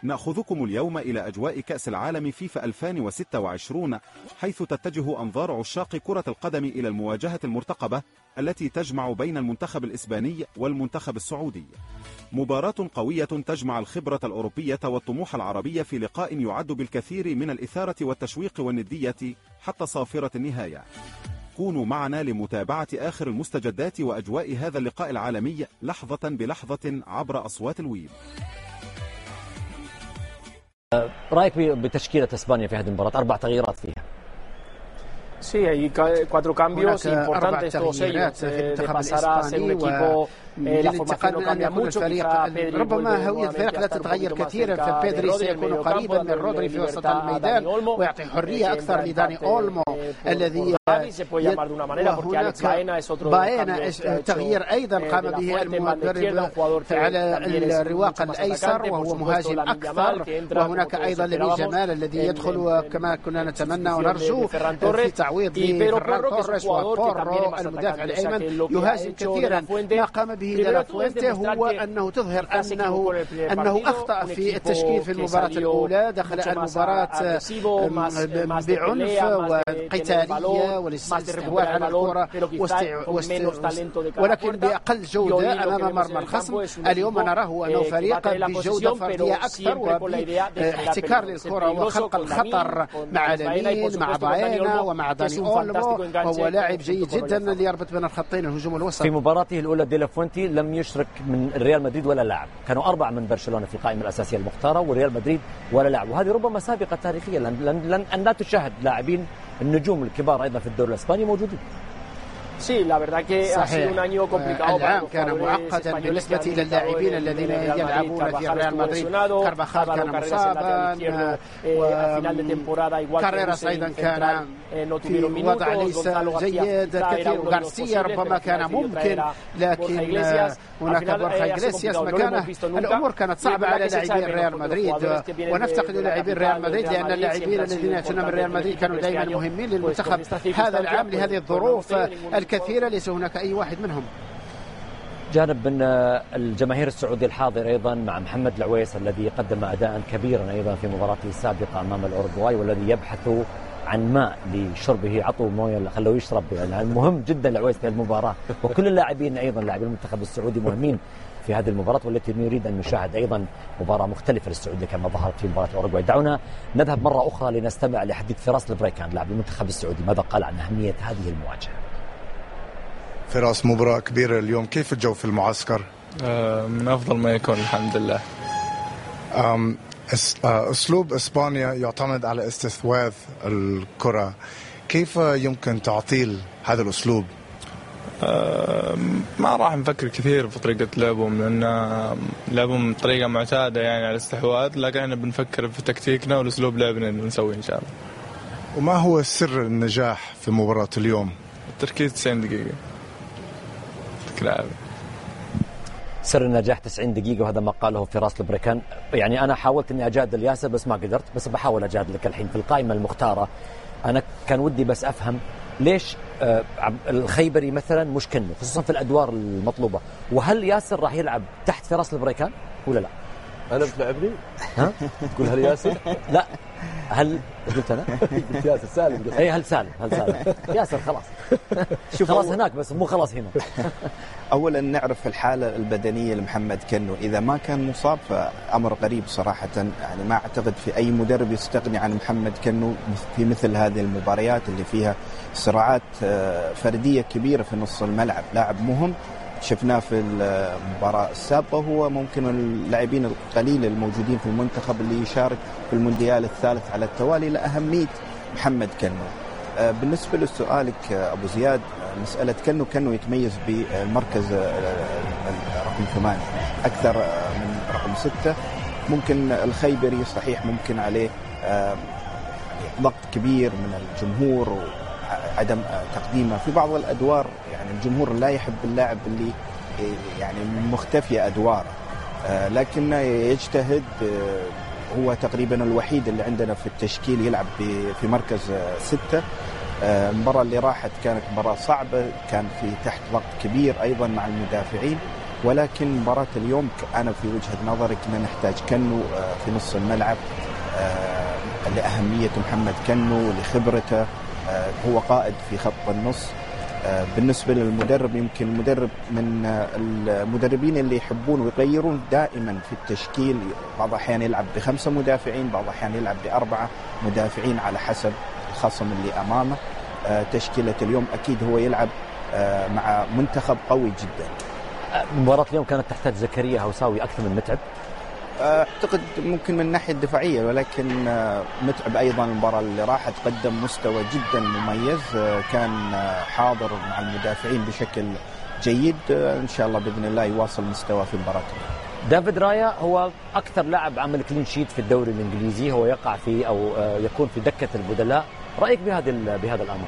نأخذكم اليوم إلى أجواء كأس العالم فيفا 2026، حيث تتجه أنظار عشاق كرة القدم إلى المواجهة المرتقبة التي تجمع بين المنتخب الإسباني والمنتخب السعودي. مباراة قوية تجمع الخبرة الأوروبية والطموح العربي في لقاء يعد بالكثير من الإثارة والتشويق والندية حتى صافرة النهاية. كونوا معنا لمتابعة آخر المستجدات وأجواء هذا اللقاء العالمي لحظة بلحظة عبر أصوات الويب. رأيك بتشكيلة إسبانيا في هذه المباراة؟ 4 تغييرات فيها. Sí, hay 4 cambios importantes, todos ellos. De pasar a ser un equipo, la formación no cambia mucho. ربما هوية الفريق لا تتغير كثيرا، فبيدري سيكون قريبا من رودري في وسط الميدان ويعطي حرية أكثر لداني أولمو الذي باينا تغيير أيضا قام به المدرب على الرواق الأيسر وهو مهاجم أكثر، وهناك أيضا لامين جمال الذي يدخل كما كنا نتمنى ونرجو في تعويض لفران توريس وبورو المدافع الأيمن يهاجم كثيرا. ما قام به دي لا فوينته هو أنه تظهر أنه أخطأ في التشكيل في المباراة الأولى، دخل المباراة بعنف وقتالية والاستحواذ على الكرة ولكن بأقل جودة أمام مرمى الخصم. اليوم نراه أنه فريق بجودة فردية أكثر وباحتكار للكرة وخلق الخطر مع لامين مع باينا ومع داني أولمو، وهو لاعب جيد جدا ليربط بين الخطين الهجوم والوسط. في مباراته الأولى دي لا فوينتي لم يشرك من الريال مدريد ولا لاعب، كانوا 4 من برشلونة في القائمة الأساسية المختارة وريال مدريد ولا لاعب، وهذه ربما سابقة تاريخية لن لا تشاهد لاعبين النجوم الكبار أيضا في الدوري الإسباني موجودين. Sí, la verdad que ha sido un año complicado. العام كان معقدا بالنسبة إلى اللاعبين الذين يلعبون في ريال مدريد. كارفاخال كان مصابا، وكاريراس أيضا كان في وضع ليس جيد كثير، وغارسيا ربما كان ممكن، لكن هناك بورخا إغليسياس مكانه. الأمور كانت صعبة على لاعبين ريال مدريد، ونفتقد لاعبين ريال مدريد لأن اللاعبين الذين يأتون من ريال مدريد كانوا دائما مهمين للمنتخب هذا العام لهذه الظروف الكثيرة، ليس هناك أي واحد منهم. جانب من الجماهير السعودية الحاضر أيضا مع محمد العويس الذي قدم أداء كبيرا أيضا في مباراته السابقة أمام الأوروغواي، والذي يبحث عن ماء لشربه، عطوا مويه خلوه يشرب. يعني مهم جدا العويس في المباراة، وكل اللاعبين أيضا لاعبين المنتخب السعودي مهمين في هذه المباراة، والتي نريد أن نشاهد أيضا مباراة مختلفة للسعودية كما ظهرت في مباراة الأوروغواي. دعونا نذهب مرة أخرى لنستمع لحديث فراس البريكان لاعب المنتخب السعودي، ماذا قال عن أهمية هذه المواجهة. فراس، مباراة كبيرة اليوم، كيف الجو في المعسكر؟ من أفضل ما يكون الحمد لله. أسلوب إسبانيا يعتمد على استحواذ الكرة، كيف يمكن تعطيل هذا الأسلوب؟ ما راح نفكر كثير في طريقة لعبهم، لأن لعبهم طريقة معتادة يعني على الاستحواذ، لكن احنا بنفكر في تكتيكنا والأسلوب لعبنا اللي نسويه إن شاء الله. وما هو سر النجاح في مباراة اليوم؟ التركيز 90 دقيقة. سر النجاح 90 دقيقة، وهذا ما قاله فراس البريكان. يعني أنا حاولت أني أجادل ياسر بس ما قدرت، بس بحاول أجادلك الحين في القائمة المختارة. أنا كان ودي بس أفهم ليش الخيبري مثلا مش كنه، خصوصا في الأدوار المطلوبة، وهل ياسر راح يلعب تحت فراس البريكان ولا لا؟ أنا بتلعبني؟ ها؟ تقول هل ياسر؟ لا، هل قلت أنا؟ قلت ياسر سالم. أي هل سالم ياسر خلاص. خلاص هناك بس مو خلاص هنا. أولا نعرف الحالة البدنية لمحمد كنو، إذا ما كان مصاب فأمر غريب صراحة. يعني ما أعتقد في أي مدرب يستغني عن محمد كنو في مثل هذه المباريات اللي فيها صراعات فردية كبيرة في نص الملعب. لاعب مهم شفناه في المباراة السابقة، هو ممكن اللاعبين القليل الموجودين في المنتخب اللي يشارك في المونديال الثالث على التوالي لأهمية محمد كنو. بالنسبة لسؤالك أبو زياد، مسألة كنو يتميز بمركز رقم 8 أكثر من رقم 6. ممكن الخيبري صحيح ممكن عليه ضغط كبير من الجمهور وعدم تقديمه في بعض الأدوار، يعني الجمهور لا يحب اللاعب اللي يعني مختفي أدواره، لكن يجتهد. هو تقريبا الوحيد اللي عندنا في التشكيل يلعب في مركز 6. المباراة اللي راحت كانت مباراة صعبة، كان في تحت ضغط كبير أيضا مع المدافعين، ولكن مباراة اليوم أنا في وجهة نظري كنا نحتاج كنو في نص الملعب لأهمية محمد كنو لخبرته، هو قائد في خط النص. بالنسبة للمدرب، يمكن المدرب من المدربين اللي يحبون ويغيرون دائما في التشكيل، بعض الأحيان يلعب ب5 مدافعين، بعض الأحيان يلعب ب4 مدافعين على حسب الخصم اللي أمامه. تشكيلة اليوم أكيد هو يلعب مع منتخب قوي جدا. مباراة اليوم كانت تحتاج زكريا هوساوي أكثر من متعب؟ أعتقد ممكن من الناحية الدفاعية، ولكن متعب أيضا المباراة اللي راحت قدم مستوى جدا مميز، كان حاضر مع المدافعين بشكل جيد. إن شاء الله بإذن الله يواصل مستوى في المباراة. دافيد رايا هو أكثر لاعب عمل كلين شيت في الدوري الإنجليزي، هو يقع في أو يكون في دكة البدلاء، رأيك بهذا الأمر؟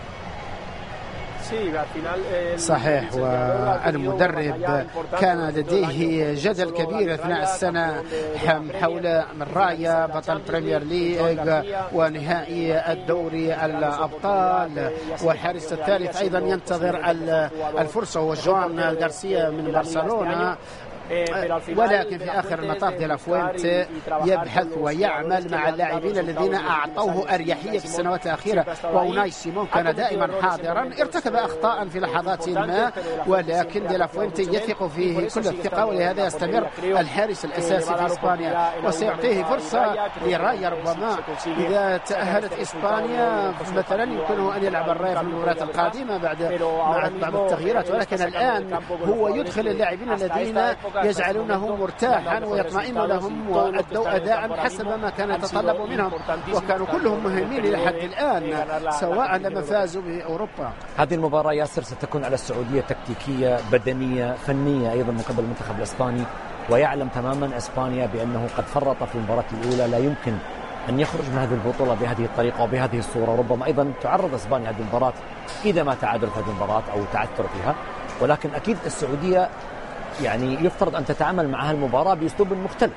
صحيح، والمدرب كان لديه جدل كبير أثناء السنة حول من رايا بطل بريمير ليج ونهائي الدوري الأبطال، والحارس الثالث أيضا ينتظر الفرصة هو جوان غارسيا من برشلونة. ولكن في آخر المطاف دي لا فوينتي يبحث ويعمل مع اللاعبين الذين أعطوه أريحية في السنوات الأخيرة، وأوناي سيمون كان دائما حاضرا، ارتكب أخطاء في لحظات ما، ولكن دي لا فوينتي يثق فيه كل الثقة، ولهذا يستمر الحارس الأساسي في إسبانيا، وسيعطيه فرصة لرايا. ربما إذا تأهلت إسبانيا مثلا يمكنه أن يلعب الرايا في المباراة القادمة بعد التغييرات، ولكن الآن هو يدخل اللاعبين الذين يجعلونه مرتاحا ويطمئن لهم وأدوا أداء حسب ما كان يتطلب منهم، وكانوا كلهم مهمين لحد الآن سواء لما فازوا بأوروبا. هذه المباراة ياسر ستكون على السعودية تكتيكية بدنية فنية أيضا من قبل المنتخب الإسباني، ويعلم تماما إسبانيا بأنه قد فرط في المباراة الأولى، لا يمكن أن يخرج من هذه البطولة بهذه الطريقة وبهذه الصورة. ربما أيضا تعرض إسبانيا هذه المباراة إذا ما تعادل في هذه المباراة أو تعثر فيها، ولكن أكيد السعودية يعني يفترض أن تتعامل مع هالمباراة بأسلوب مختلف.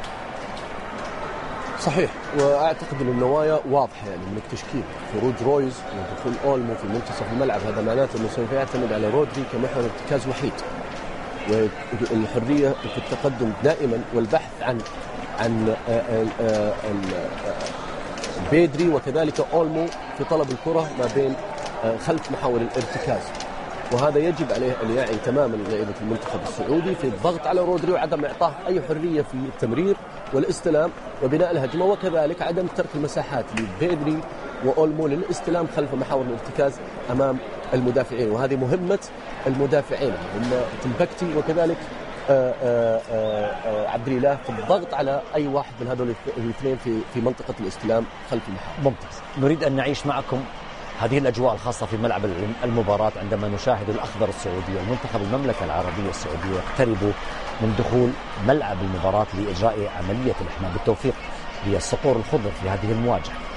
صحيح، وأعتقد أن النوايا واضحة يعني من التشكيل. خروج رويز ودخول أولمو في منتصف الملعب هذا معناته أنه سوف يعتمد على رودري كمحور ارتكاز وحيد، والحرية في التقدم دائما والبحث عن بيدري وكذلك أولمو في طلب الكرة ما بين خلف محاور الارتكاز، وهذا يجب عليه أن يعي تماما لعيبة المنتخب السعودي في الضغط على رودري وعدم إعطاه أي حرية في التمرير والاستلام وبناء الهجمة، وكذلك عدم ترك المساحات لبيدري وأولمو للاستلام خلف محاور الارتكاز أمام المدافعين، وهذه مهمة المدافعين هم تمبكتي وكذلك عبد الإله في الضغط على أي واحد من هذول الاثنين في منطقة الاستلام خلف المحاور. ممتاز. نريد أن نعيش معكم هذه الأجواء الخاصة في ملعب المباراة عندما نشاهد الأخضر السعودي ومنتخب المملكة العربية السعودية يقترب من دخول ملعب المباراة لإجراء عملية الإحماء. بالتوفيق للصقور الخضر في هذه المواجهة.